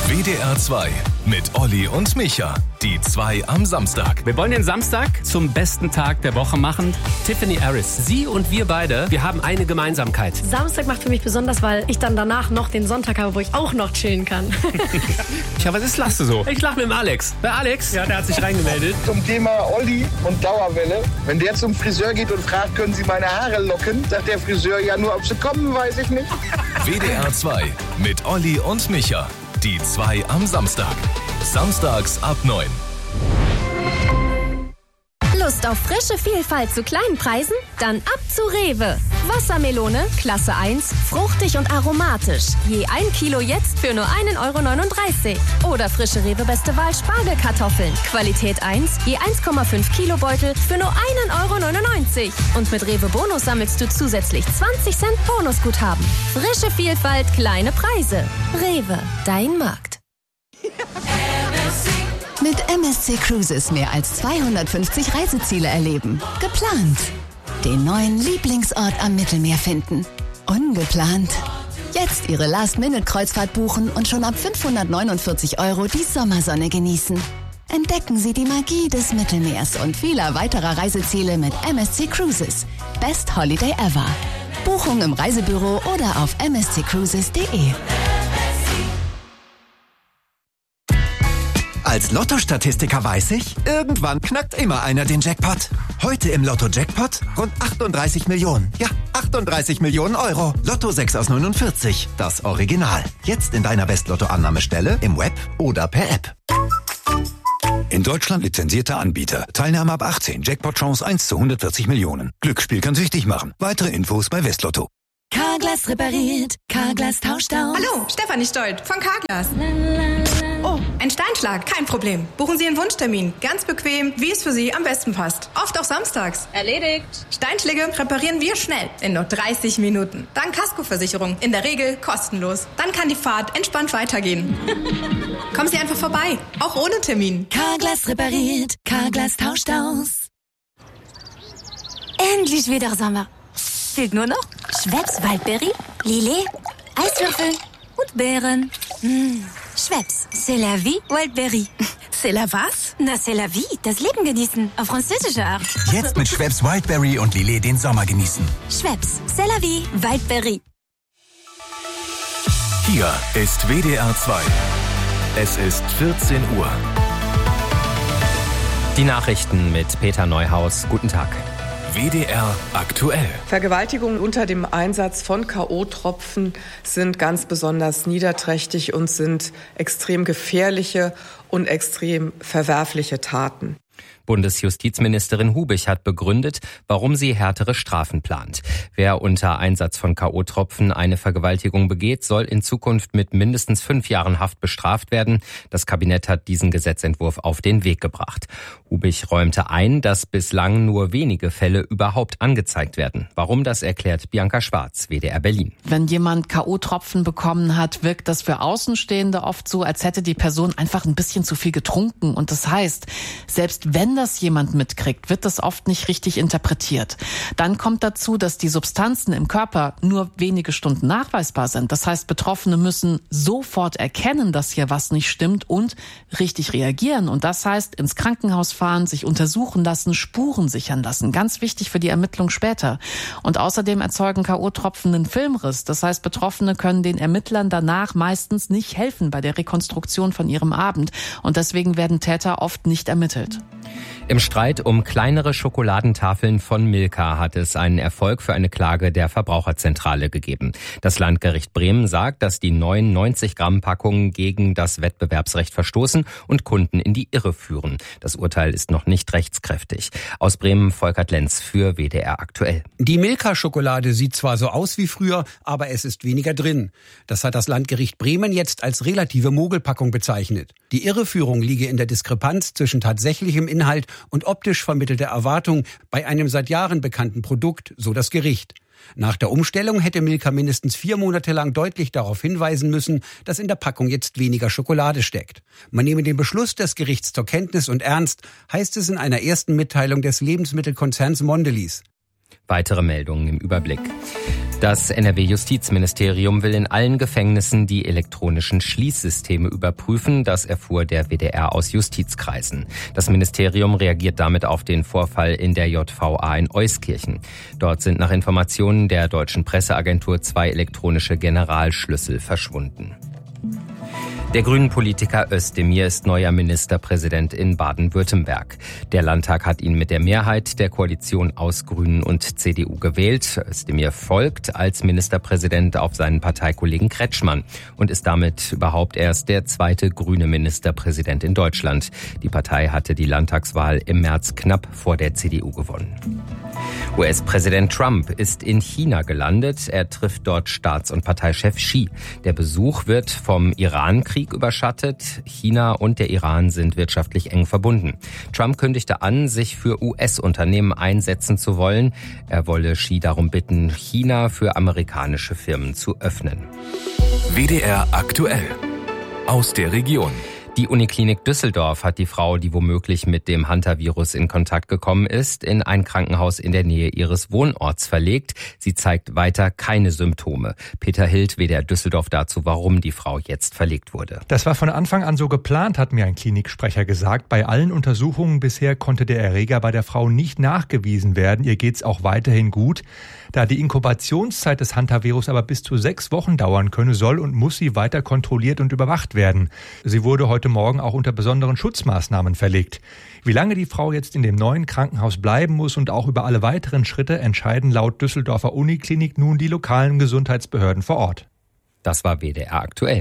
WDR 2 mit Olli und Micha. Die 2 am Samstag. Wir wollen den Samstag zum besten Tag der Woche machen. Tiffany Harris, sie und wir beide, wir haben eine Gemeinsamkeit. Samstag macht für mich besonders, weil ich dann danach noch den Sonntag habe, wo ich auch noch chillen kann. Ja, was lachst du so? Ich lach mit dem Alex. Der Alex, ja, der hat sich reingemeldet. Zum Thema Olli und Dauerwelle. Wenn der zum Friseur geht und fragt, können Sie meine Haare locken, sagt der Friseur, ja, nur ob sie kommen, weiß ich nicht. WDR 2 mit Olli und Micha. Die 2 am Samstag. Samstags ab 9. Lust auf frische Vielfalt zu kleinen Preisen? Dann ab zu Rewe. Wassermelone, Klasse 1, fruchtig und aromatisch. Je 1 Kilo jetzt für nur 1,39 €. Oder frische Rewe Beste Wahl Spargelkartoffeln. Qualität 1, je 1,5 Kilo Beutel für nur 1,99 €. Und mit Rewe Bonus sammelst du zusätzlich 20 Cent Bonusguthaben. Frische Vielfalt, kleine Preise. Rewe, dein Markt. Mit MSC Cruises mehr als 250 Reiseziele erleben. Geplant. Den neuen Lieblingsort am Mittelmeer finden. Ungeplant. Jetzt Ihre Last-Minute-Kreuzfahrt buchen und schon ab 549 € die Sommersonne genießen. Entdecken Sie die Magie des Mittelmeers und vieler weiterer Reiseziele mit MSC Cruises. Best Holiday ever. Buchung im Reisebüro oder auf msccruises.de. Als Lotto-Statistiker weiß ich, irgendwann knackt immer einer den Jackpot. Heute im Lotto-Jackpot rund 38 Millionen. Ja, 38 Millionen €. Lotto 6 aus 49, das Original. Jetzt in deiner West-Lotto-Annahmestelle, im Web oder per App. In Deutschland lizenzierter Anbieter. Teilnahme ab 18. Jackpot-Chance 1 zu 140 Millionen. Glücksspiel kann süchtig machen. Weitere Infos bei Westlotto. Carglass repariert, Carglass tauscht aus. Hallo, Stefanie Stolt von Carglass. Oh, ein Steinschlag, kein Problem. Buchen Sie Ihren Wunschtermin. Ganz bequem, wie es für Sie am besten passt. Oft auch samstags. Erledigt. Steinschläge reparieren wir schnell, in nur 30 Minuten. Dank Kaskoversicherung, in der Regel kostenlos. Dann kann die Fahrt entspannt weitergehen. Kommen Sie einfach vorbei, auch ohne Termin. Carglass repariert, Carglass tauscht aus. Endlich wieder Sommer. Fehlt nur noch Schweppes Waldbeere, Lillet, Eiswürfel und Beeren. Schweppes, c'est la vie, Wildberry. C'est la was? Na, c'est la vie, das Leben genießen, auf französische Art. Jetzt mit Schweppes Wildberry und Lillet den Sommer genießen. Schweppes, c'est la vie, Wildberry. Hier ist WDR 2. Es ist 14 Uhr. Die Nachrichten mit Peter Neuhaus. Guten Tag. WDR aktuell. Vergewaltigungen unter dem Einsatz von K.O.-Tropfen sind ganz besonders niederträchtig und sind extrem gefährliche und extrem verwerfliche Taten. Bundesjustizministerin Hubich hat begründet, warum sie härtere Strafen plant. Wer unter Einsatz von K.O.-Tropfen eine Vergewaltigung begeht, soll in Zukunft mit mindestens 5 Jahren Haft bestraft werden. Das Kabinett hat diesen Gesetzentwurf auf den Weg gebracht. Hubich räumte ein, dass bislang nur wenige Fälle überhaupt angezeigt werden. Warum, das erklärt Bianca Schwarz, WDR Berlin. Wenn jemand K.O.-Tropfen bekommen hat, wirkt das für Außenstehende oft so, als hätte die Person einfach ein bisschen zu viel getrunken. Und das heißt, selbst wenn das jemand mitkriegt, wird das oft nicht richtig interpretiert. Dann kommt dazu, dass die Substanzen im Körper nur wenige Stunden nachweisbar sind. Das heißt, Betroffene müssen sofort erkennen, dass hier was nicht stimmt und richtig reagieren. Und das heißt, ins Krankenhaus fahren, sich untersuchen lassen, Spuren sichern lassen. Ganz wichtig für die Ermittlung später. Und außerdem erzeugen K.O.-Tropfen einen Filmriss. Das heißt, Betroffene können den Ermittlern danach meistens nicht helfen bei der Rekonstruktion von ihrem Abend. Und deswegen werden Täter oft nicht ermittelt. Im Streit um kleinere Schokoladentafeln von Milka hat es einen Erfolg für eine Klage der Verbraucherzentrale gegeben. Das Landgericht Bremen sagt, dass die neuen 90-Gramm-Packungen gegen das Wettbewerbsrecht verstoßen und Kunden in die Irre führen. Das Urteil ist noch nicht rechtskräftig. Aus Bremen Volkert Lenz für WDR aktuell. Die Milka-Schokolade sieht zwar so aus wie früher, aber es ist weniger drin. Das hat das Landgericht Bremen jetzt als relative Mogelpackung bezeichnet. Die Irreführung liege in der Diskrepanz zwischen tatsächlichem Inhalt und optisch vermittelter Erwartung bei einem seit Jahren bekannten Produkt, so das Gericht. Nach der Umstellung hätte Milka mindestens 4 Monate lang deutlich darauf hinweisen müssen, dass in der Packung jetzt weniger Schokolade steckt. Man nehme den Beschluss des Gerichts zur Kenntnis und ernst, heißt es in einer ersten Mitteilung des Lebensmittelkonzerns Mondelez. Weitere Meldungen im Überblick. Das NRW-Justizministerium will in allen Gefängnissen die elektronischen Schließsysteme überprüfen. Das erfuhr der WDR aus Justizkreisen. Das Ministerium reagiert damit auf den Vorfall in der JVA in Euskirchen. Dort sind nach Informationen der deutschen Presseagentur 2 elektronische Generalschlüssel verschwunden. Der Grünen-Politiker Özdemir ist neuer Ministerpräsident in Baden-Württemberg. Der Landtag hat ihn mit der Mehrheit der Koalition aus Grünen und CDU gewählt. Özdemir folgt als Ministerpräsident auf seinen Parteikollegen Kretschmann und ist damit überhaupt erst der zweite grüne Ministerpräsident in Deutschland. Die Partei hatte die Landtagswahl im März knapp vor der CDU gewonnen. US-Präsident Trump ist in China gelandet. Er trifft dort Staats- und Parteichef Xi. Der Besuch wird vom Iran-Krieg überschattet. China und der Iran sind wirtschaftlich eng verbunden. Trump kündigte an, sich für US-Unternehmen einsetzen zu wollen. Er wolle Xi darum bitten, China für amerikanische Firmen zu öffnen. WDR aktuell. Aus der Region. Die Uniklinik Düsseldorf hat die Frau, die womöglich mit dem Hantavirus in Kontakt gekommen ist, in ein Krankenhaus in der Nähe ihres Wohnorts verlegt. Sie zeigt weiter keine Symptome. Peter Hild, WDR Düsseldorf, dazu, warum die Frau jetzt verlegt wurde. Das war von Anfang an so geplant, hat mir ein Kliniksprecher gesagt. Bei allen Untersuchungen bisher konnte der Erreger bei der Frau nicht nachgewiesen werden. Ihr geht's auch weiterhin gut. Da die Inkubationszeit des Hantavirus aber bis zu 6 Wochen dauern könne, soll und muss sie weiter kontrolliert und überwacht werden. Sie wurde heute Morgen auch unter besonderen Schutzmaßnahmen verlegt. Wie lange die Frau jetzt in dem neuen Krankenhaus bleiben muss und auch über alle weiteren Schritte entscheiden laut Düsseldorfer Uniklinik nun die lokalen Gesundheitsbehörden vor Ort. Das war WDR aktuell.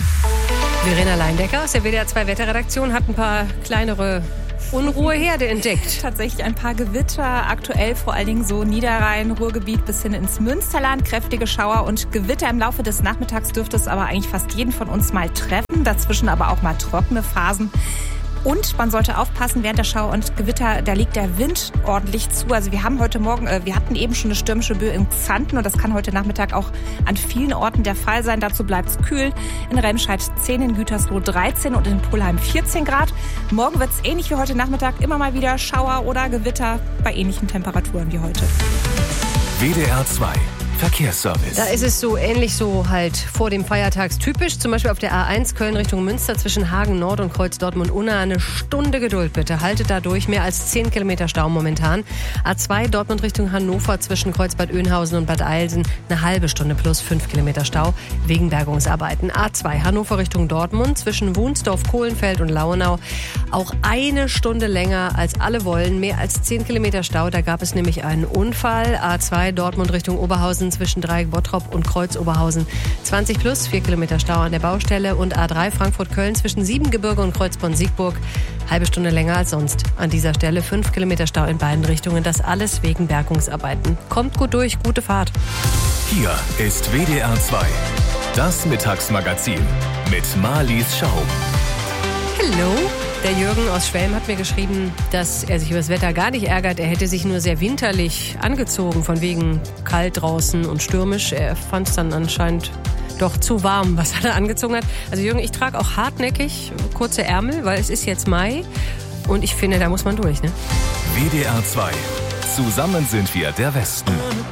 Verena Leindecker aus der WDR 2 Wetterredaktion hat ein paar kleinere Unruheherde entdeckt. Tatsächlich ein paar Gewitter, aktuell vor allen Dingen so Niederrhein, Ruhrgebiet bis hin ins Münsterland, kräftige Schauer und Gewitter im Laufe des Nachmittags dürfte es aber eigentlich fast jeden von uns mal treffen, dazwischen aber auch mal trockene Phasen. Und man sollte aufpassen, während der Schauer und Gewitter, da liegt der Wind ordentlich zu. Also wir hatten eben schon eine stürmische Böe in Xanten und das kann heute Nachmittag auch an vielen Orten der Fall sein. Dazu bleibt es kühl. In Remscheid 10, in Gütersloh 13 und in Pulheim 14 Grad. Morgen wird es ähnlich wie heute Nachmittag immer mal wieder Schauer oder Gewitter bei ähnlichen Temperaturen wie heute. WDR 2 Verkehrsservice. Da ist es so ähnlich so halt vor dem Feiertagstypisch. Zum Beispiel auf der A1 Köln Richtung Münster zwischen Hagen Nord und Kreuz Dortmund-Unna. Eine Stunde Geduld bitte. Haltet da durch. Mehr als 10 Kilometer Stau momentan. A2 Dortmund Richtung Hannover zwischen Kreuzbad Oeynhausen und Bad Eilsen. Eine halbe Stunde plus 5 Kilometer Stau wegen Bergungsarbeiten. A2 Hannover Richtung Dortmund zwischen Wunsdorf, Kohlenfeld und Lauenau. Auch eine Stunde länger als alle wollen. Mehr als 10 Kilometer Stau. Da gab es nämlich einen Unfall. A2 Dortmund Richtung Oberhausen zwischen Dreieck Bottrop und Kreuz Oberhausen 20 plus 4 Kilometer Stau an der Baustelle und A3 Frankfurt-Köln zwischen Siebengebirge und Kreuzborn-Siegburg halbe Stunde länger als sonst. An dieser Stelle 5 Kilometer Stau in beiden Richtungen. Das alles wegen Bergungsarbeiten. Kommt gut durch, gute Fahrt. Hier ist WDR 2, das Mittagsmagazin mit Marlies Schau. Hallo. Der Jürgen aus Schwelm hat mir geschrieben, dass er sich über das Wetter gar nicht ärgert. Er hätte sich nur sehr winterlich angezogen, von wegen kalt draußen und stürmisch. Er fand es dann anscheinend doch zu warm, was er da angezogen hat. Also Jürgen, ich trage auch hartnäckig kurze Ärmel, weil es ist jetzt Mai. Und ich finde, da muss man durch, ne? WDR 2. Zusammen sind wir der Westen.